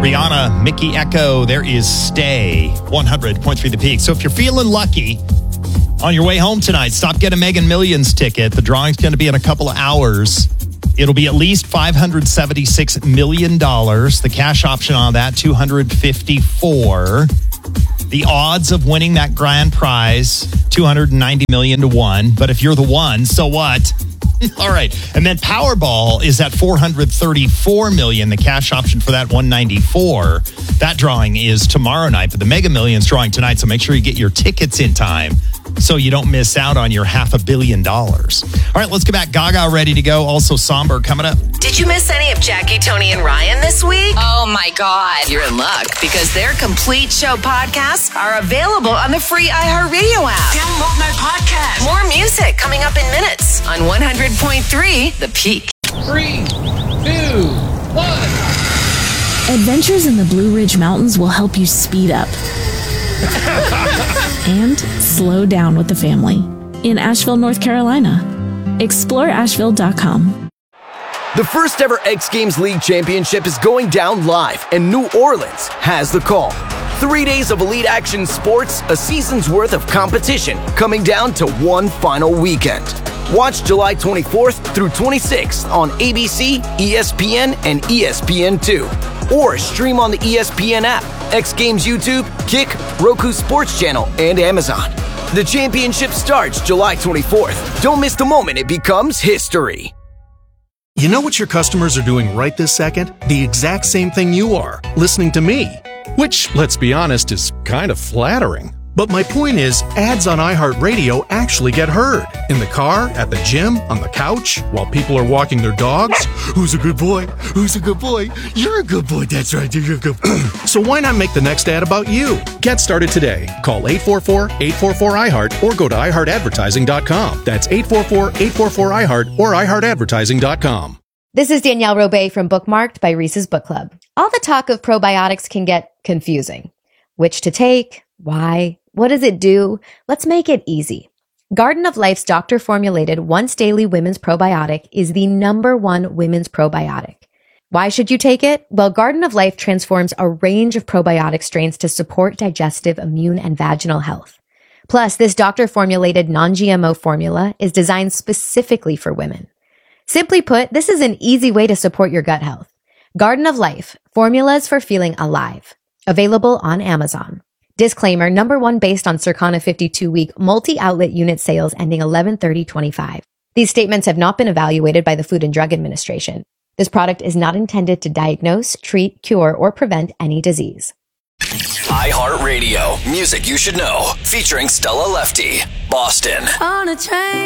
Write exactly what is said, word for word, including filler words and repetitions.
Rihanna, Mickey Echo, there is Stay, one hundred point three The Peak. So if you're feeling lucky on your way home tonight, stop getting Mega Millions ticket. The drawing's going to be in a couple of hours. It'll be at least five hundred seventy-six million dollars. The cash option on that, two hundred fifty-four. The odds of winning that grand prize, two hundred ninety million to one. But if you're the one, so what? All right. And then Powerball is at four hundred thirty-four million. The cash option for that, one ninety-four. That drawing is tomorrow night, but the Mega Millions drawing tonight. So make sure you get your tickets in time so you don't miss out on your half a billion dollars. All right, let's get back. Gaga ready to go. Also, Somber coming up. Did you miss any of Jackie, Tony, and Ryan this week? Oh, my God. You're in luck because their complete show podcasts are available on the free iHeartRadio app. Download my podcast. More music coming up in minutes on one hundred point three The Peak. Three, two, one. Adventures in the Blue Ridge Mountains will help you speed up and slow down with the family in Asheville, North Carolina. explore asheville dot com. The first ever X Games League Championship is going down live, and New Orleans has the call. Three days of elite action sports, a season's worth of competition, coming down to one final weekend. Watch July twenty-fourth through twenty-sixth on A B C, E S P N, and E S P N two. Or stream on the E S P N app, X Games YouTube, Kick, Roku Sports Channel, and Amazon. The championship starts July twenty-fourth. Don't miss the moment it becomes history. You know what your customers are doing right this second? The exact same thing you are, listening to me. Which, let's be honest, is kind of flattering. But my point is, ads on iHeartRadio actually get heard. In the car, at the gym, on the couch, while people are walking their dogs. Who's a good boy? Who's a good boy? You're a good boy. That's right. You're a good boy. So why not make the next ad about you? Get started today. Call eight four four, eight four four, I heart or go to i heart advertising dot com. That's eight four four, eight four four, I heart or i heart advertising dot com. This is Danielle Robay from Bookmarked by Reese's Book Club. All the talk of probiotics can get confusing. Which to take? Why? What does it do? Let's make it easy. Garden of Life's doctor-formulated once-daily women's probiotic is the number one women's probiotic. Why should you take it? Well, Garden of Life transforms a range of probiotic strains to support digestive, immune, and vaginal health. Plus, this doctor-formulated non-G M O formula is designed specifically for women. Simply put, this is an easy way to support your gut health. Garden of Life, formulas for feeling alive. Available on Amazon. Disclaimer, number one based on Circana fifty-two week multi-outlet unit sales ending eleven thirty twenty-five. These statements have not been evaluated by the Food and Drug Administration. This product is not intended to diagnose, treat, cure, or prevent any disease. iHeartRadio, music you should know, featuring Stella Lefty, Boston. On a train.